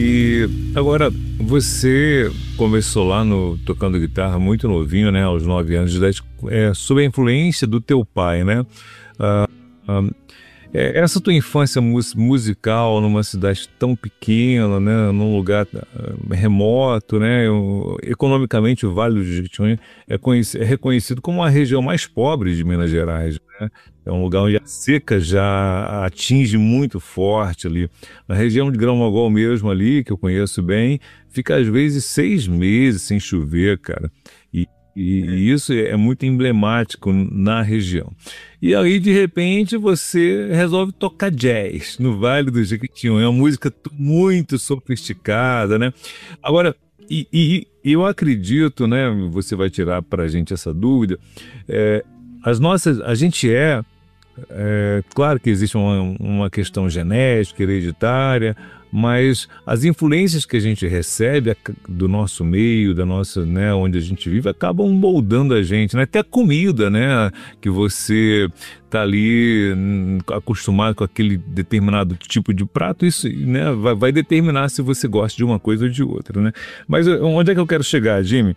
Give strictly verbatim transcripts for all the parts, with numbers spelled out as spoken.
E agora, você começou lá no tocando guitarra muito novinho, né, aos nove anos de idade, é, sob a influência do teu pai, né? Ah, ah, é, essa tua infância mus- musical numa cidade tão pequena, né, num lugar ah, remoto, né, o- economicamente o Vale do Jequitinhonha é, conheci- é reconhecido como a região mais pobre de Minas Gerais, né? É um lugar onde a seca já atinge muito forte ali. Na região de Grão-Mogol mesmo ali, que eu conheço bem, fica às vezes seis meses sem chover, cara. E, e- e isso é muito emblemático na região. E aí, de repente, você resolve tocar jazz no Vale do Jequitinhonha. É uma música t- muito sofisticada, né? Agora, e, e- e eu acredito, né? Você vai tirar pra gente essa dúvida. é, as nossas, a gente é é, claro que existe uma, uma questão genética, hereditária, mas as influências que a gente recebe a- do nosso meio, da nossa, né, onde a gente vive, acabam moldando a gente, né? Até a comida, né, que você tá ali hum, acostumado com aquele determinado tipo de prato, isso, né, vai, vai determinar se você gosta de uma coisa ou de outra, né? Mas eh, onde é que eu quero chegar, Jimmy?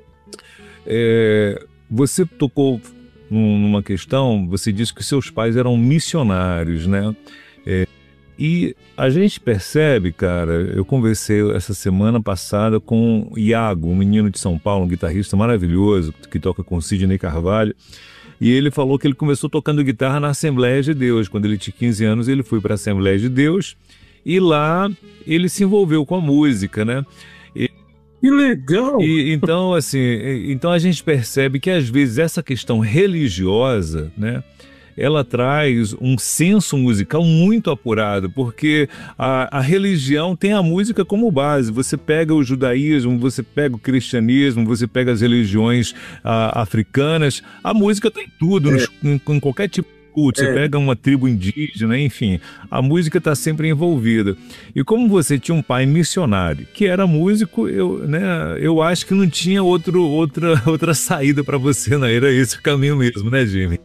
É, você tocou num- numa questão, você disse que seus pais eram missionários, né? E a gente percebe, cara, eu conversei essa semana passada com o Iago, um menino de São Paulo, um guitarrista maravilhoso, que toca com Sidney Carvalho, e ele falou que ele começou tocando guitarra na Assembleia de Deus. Quando ele tinha quinze anos, ele foi para a Assembleia de Deus, e lá ele se envolveu com a música, né? Que legal! E então, assim, e- então a gente percebe que às vezes essa questão religiosa, né, ela traz um senso musical muito apurado, porque a, a religião tem a música como base. Você pega o judaísmo, você pega o cristianismo, você pega as religiões ah, africanas, a música tem tudo, nos- em, em qualquer tipo de culto. Você É, pega uma tribo indígena, enfim, a música está sempre envolvida. E como você tinha um pai missionário que era músico, eu, né, eu acho que não tinha outro, outra, outra saída para você, não era esse o caminho mesmo, né, Jimmy?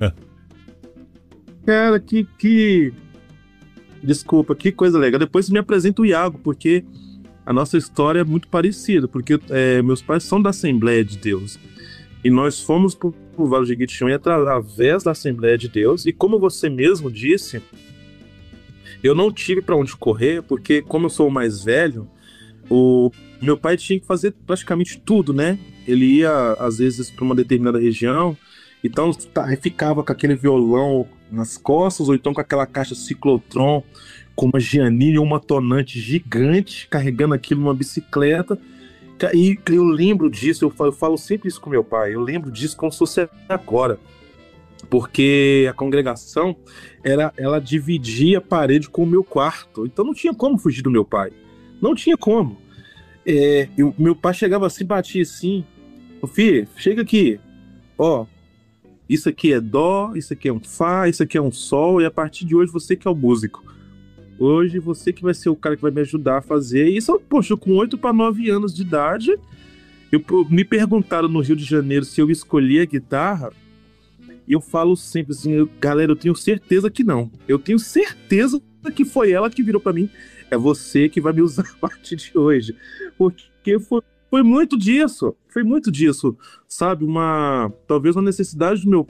cara, que, que. Desculpa, que coisa legal. Depois você me apresenta o Iago, porque a nossa história é muito parecida, porque é, meus pais são da Assembleia de Deus. E nós fomos para o Vale do Jequitinhonha através da Assembleia de Deus. E como você mesmo disse, eu não tive para onde correr, porque como eu sou o mais velho, o meu pai tinha que fazer praticamente tudo, né? Ele ia, às vezes, para uma determinada região, então tá, aí ficava com aquele violão nas costas, ou então com aquela caixa ciclotron, com uma Giannini ou uma tonante gigante, carregando aquilo numa bicicleta. Ca- E eu lembro disso, eu falo, eu falo sempre isso com meu pai, eu lembro disso como se fosse agora, porque a congregação, era, ela dividia a parede com o meu quarto, então não tinha como fugir do meu pai, não tinha como. É, eu- meu pai chegava assim, batia assim, ô filho, chega aqui, ó, isso aqui é dó, isso aqui é um fá, isso aqui é um sol, e a partir de hoje você que é o músico. Hoje você que vai ser o cara que vai me ajudar a fazer. Isso, poxa, com oito para nove anos de idade, eu, eu- me perguntaram no Rio de Janeiro se eu escolhi a guitarra, e eu falo sempre assim, eu- galera, eu tenho certeza que não. Eu tenho certeza que foi ela que virou para mim. É você que vai me usar a partir de hoje. Porque foi, foi muito disso. Foi muito disso. Sabe? Uma. Talvez uma necessidade do meu